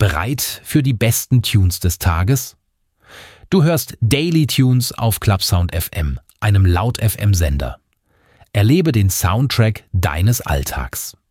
Bereit für die besten Tunes des Tages? Du hörst Daily Tunes auf Clubsound FM, einem Laut FM Sender. Erlebe den Soundtrack deines Alltags.